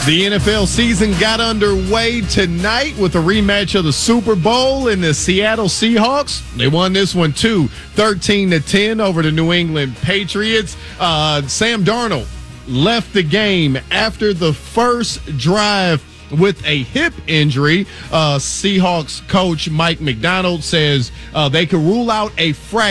The NFL season got underway tonight with a rematch of the Super Bowl and the Seattle Seahawks. They won this one too, 13-10 over the New England Patriots. Sam Darnold left the game after the first drive with a hip injury. Seahawks coach Mike Macdonald says they could rule out a fracture